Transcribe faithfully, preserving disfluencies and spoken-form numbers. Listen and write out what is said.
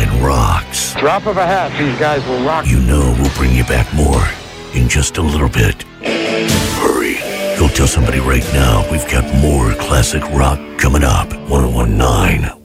nine rocks. Drop of a hat, these guys will rock. You know we'll bring you back more in just a little bit. Hurry. Go tell somebody right now we've got more classic rock coming up. one oh one nine